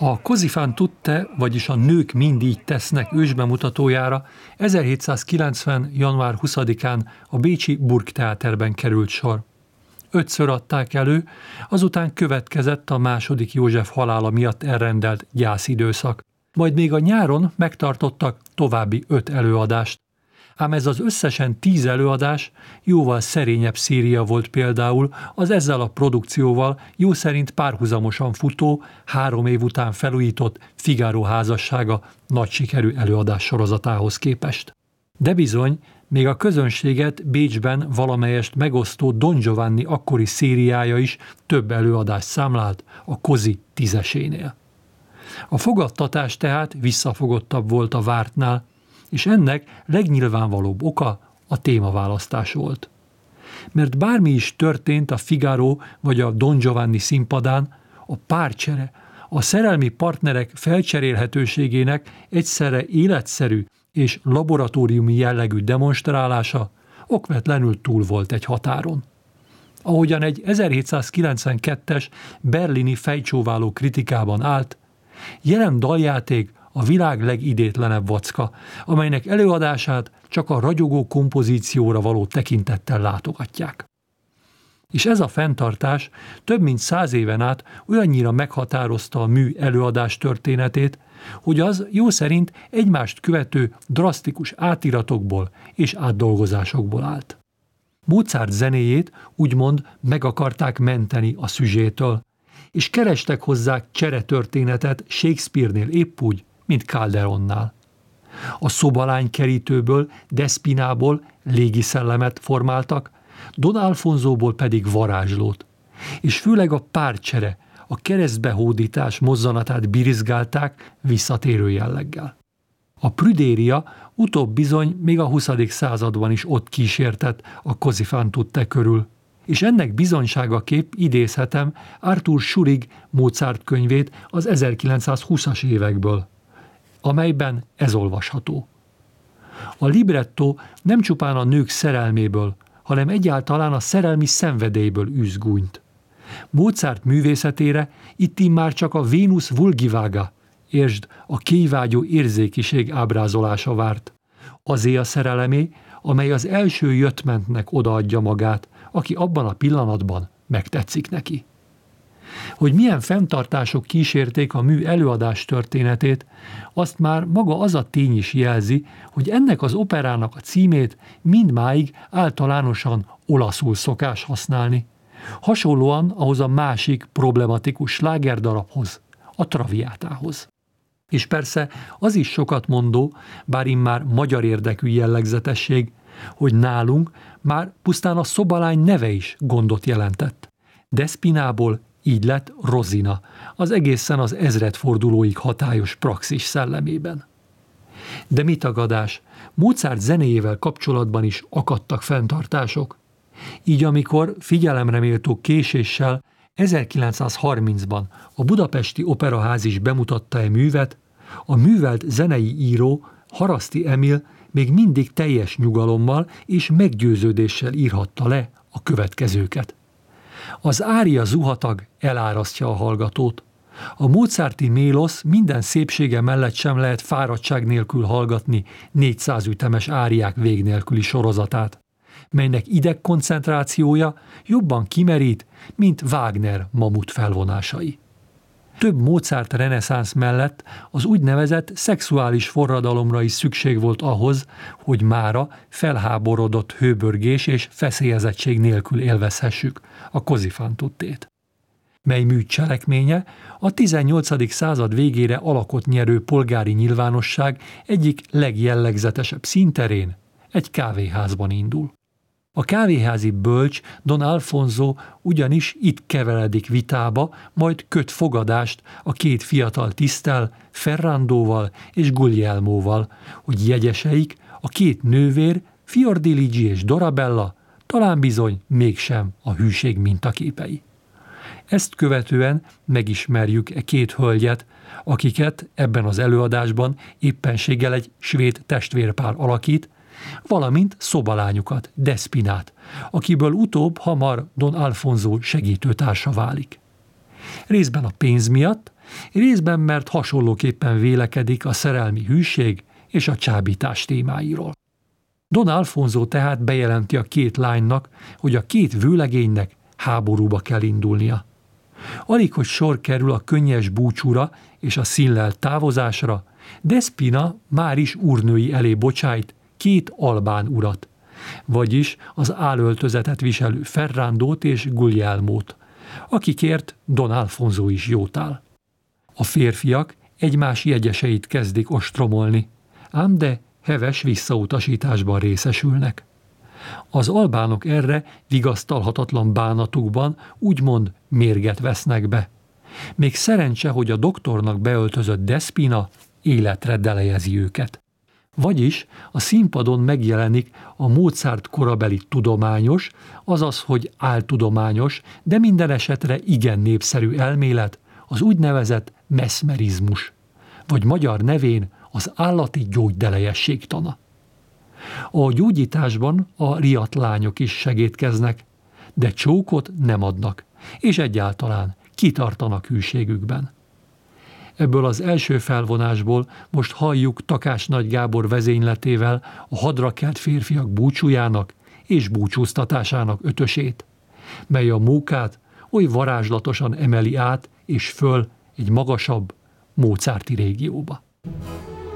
A Così fan tutte, vagyis a Nők mind így tesznek ősbemutatójára 1790. január 20-án a bécsi Burgtheaterben került sor. 5-ször adták elő, azután következett a II. József halála miatt elrendelt gyászidőszak. Majd még a nyáron megtartottak további 5 előadást. Ám ez az összesen 10 előadás jóval szerényebb széria volt például az ezzel a produkcióval jó szerint párhuzamosan futó, 3 év után felújított Figaro házassága nagy sikerű előadás sorozatához képest. De bizony, még a közönséget Bécsben valamelyest megosztó Don Giovanni akkori szériája is több előadást számlált a Così tízesénél. A fogadtatás tehát visszafogottabb volt a vártnál, és ennek legnyilvánvalóbb oka a témaválasztás volt. Mert bármi is történt a Figaro vagy a Don Giovanni színpadán, a párcsere, a szerelmi partnerek felcserélhetőségének egyszerre életszerű és laboratóriumi jellegű demonstrálása okvetlenül túl volt egy határon. Ahogyan egy 1792-es berlini fejcsóváló kritikában állt, jelen daljáték a világ legidétlenebb vacka, amelynek előadását csak a ragyogó kompozícióra való tekintettel látogatják. És ez a fenntartás több mint 100 éven át olyannyira meghatározta a mű előadás történetét, hogy az jó szerint egymást követő drasztikus átiratokból és átdolgozásokból állt. Mozart zenéjét úgymond meg akarták menteni a szüzsétől, és kerestek hozzá cseretörténetet Shakespeare-nél épp úgy, mint Calderonnál. A szobalány kerítőből, Despinából légiszellemet formáltak, Don Alfonsóból pedig varázslót, és főleg a párcsere, a keresztbehódítás mozzanatát birizgálták visszatérő jelleggel. A prüdéria utóbb bizony még a 20. században is ott kísértett a Così fan tutte körül, és ennek bizonyságaképp idézhetem Arthur Schürig Mozart könyvét az 1920-as évekből, amelyben ez olvasható. A libretto nem csupán a nők szerelméből, hanem egyáltalán a szerelmi szenvedélyből űz gúnyt. Mozart művészetére itt immár csak a Venus vulgivága, értsd, a kéjvágyó érzékiség ábrázolása várt. Azé a szerelemé, amely az első jöttmentnek odaadja magát, aki abban a pillanatban megtetszik neki. Hogy milyen fenntartások kísérték a mű előadás történetét, azt már maga az a tény is jelzi, hogy ennek az operának a címét mindmáig általánosan olaszul szokás használni. Hasonlóan ahhoz a másik problematikus slágerdarabhoz, a Traviátához. És persze az is sokat mondó, bár immár magyar érdekű jellegzetesség, hogy nálunk már pusztán a szobalány neve is gondot jelentett. Despinából így lett Rosina, az egészen az ezredfordulóig hatályos praxis szellemében. De mi tagadás, Mozart zenéjével kapcsolatban is akadtak fenntartások. Így amikor figyelemre méltó késéssel 1930-ban a Budapesti Operaház is bemutatta művet, a művelt zenei író, Haraszti Emil még mindig teljes nyugalommal és meggyőződéssel írhatta le a következőket. Az ária zuhatag elárasztja a hallgatót. A mozarti mélosz minden szépsége mellett sem lehet fáradtság nélkül hallgatni 400 ütemes áriák vég nélküli sorozatát, melynek idegkoncentrációja jobban kimerít, mint Wagner mamut felvonásai. Több Mozart reneszánsz mellett az úgynevezett szexuális forradalomra is szükség volt ahhoz, hogy mára felháborodott hőbörgés és feszélyezettség nélkül élvezhessük a Così fan tuttét, mely mű cselekménye a 18. század végére alakot nyerő polgári nyilvánosság egyik legjellegzetesebb színterén, egy kávéházban indul. A kávéházi bölcs Don Alfonso ugyanis itt keveredik vitába, majd köt fogadást a két fiatal tiszttel, Ferrandóval és Guglielmóval, hogy jegyeseik, a két nővér, Fiordiligi és Dorabella, talán bizony mégsem a hűség mintaképei. Ezt követően megismerjük e két hölgyet, akiket ebben az előadásban éppenséggel egy svéd testvérpár alakít, valamint szobalányukat, Despinát, akiből utóbb hamar Don Alfonso segítőtársa válik. Részben a pénz miatt, részben mert hasonlóképpen vélekedik a szerelmi hűség és a csábítás témáiról. Don Alfonso tehát bejelenti a két lánynak, hogy a két vőlegénynek háborúba kell indulnia. Alig, hogy sor kerül a könnyes búcsúra és a színlelt távozásra, Despina már is úrnői elé bocsájt két albán urat, vagyis az álöltözetet viselő Ferrandót és Guglielmót, akikért Don Alfonso is jót áll. A férfiak egymás jegyeseit kezdik ostromolni, ám de heves visszautasításban részesülnek. Az albánok erre vigasztalhatatlan bánatukban úgymond mérget vesznek be. Még szerencse, hogy a doktornak beöltözött Despina életre delejezi őket. Vagyis a színpadon megjelenik a Mozart korabeli tudományos, azaz, hogy áltudományos, de minden esetre igen népszerű elmélet, az úgynevezett meszmerizmus, vagy magyar nevén az állati gyógydelejesség tana. A gyógyításban a riadt lányok is segédkeznek, de csókot nem adnak, és egyáltalán kitartanak hűségükben. Ebből az első felvonásból most halljuk Takás Nagy Gábor vezényletével a hadra kelt férfiak búcsújának és búcsúztatásának ötösét, mely a mókát oly varázslatosan emeli át és föl egy magasabb, mozarti régióba.